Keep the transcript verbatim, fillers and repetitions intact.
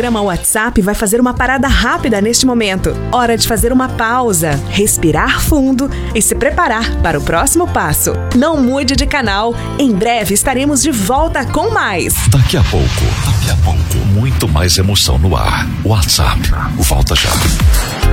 programa WhatsApp vai fazer uma parada rápida neste momento. Hora de fazer uma pausa, respirar fundo e se preparar para o próximo passo. Não mude de canal. Em breve estaremos de volta com mais. Daqui a pouco, daqui a pouco, muito mais emoção no ar. WhatsApp, volta já.